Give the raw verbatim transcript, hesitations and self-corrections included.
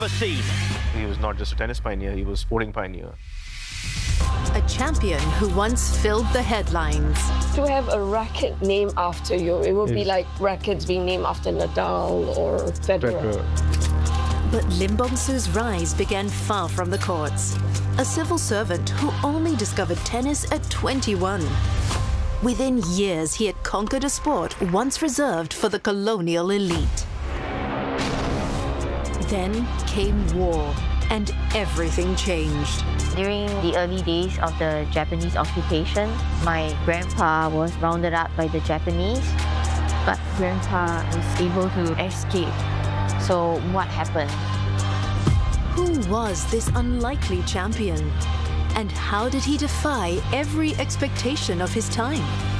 seen. He was not just a tennis pioneer, he was a sporting pioneer. A champion who once filled the headlines. To have a racket named after you, it would yes. be like rackets being named after Nadal or Federer. Federer. But Lim Bong Soo's rise began far from the courts. A civil servant who only discovered tennis at twenty-one. Within years, he had conquered a sport once reserved for the colonial elite. Then came war, and everything changed. During the early days of the Japanese occupation, my grandpa was rounded up by the Japanese, but grandpa was able to escape. So what happened? Who was this unlikely champion? And how did he defy every expectation of his time?